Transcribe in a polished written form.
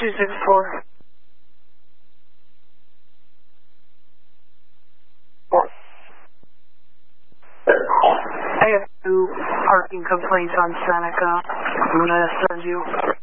264. I have 2 parking complaints on Seneca. I'm going to send you